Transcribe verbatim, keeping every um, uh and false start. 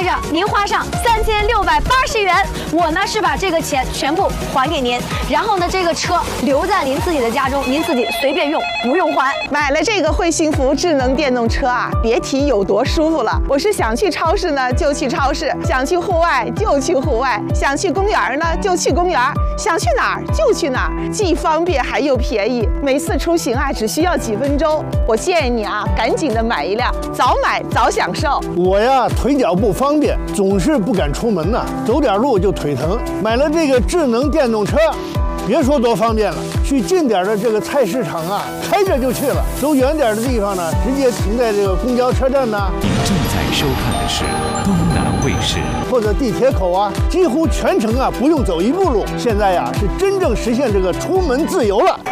着您花上三千六百八十元，我呢是把这个钱全部还给您，然后呢这个车留在您自己的家中，您自己随便用，不用还。 买了这个惠幸福智能电动车啊，别提有多舒服了。我是想去超市呢就去超市，想去户外就去户外，想去公园呢就去公园，想去哪儿就去哪儿，既方便还又便宜。每次出行啊只需要几分钟。我建议你啊，赶紧的买一辆，早买早享受。 我呀腿脚不方便，总是不敢出门呐、啊，走点路就腿疼。买了这个智能电动车，别说多方便了，去近点的这个菜市场啊，开着就去了；走远点的地方呢，直接停在这个公交车站呢。 您正在收看的是东南卫视， 或者地铁口啊，几乎全程啊不用走一步路。现在呀、啊，是真正实现这个出门自由了。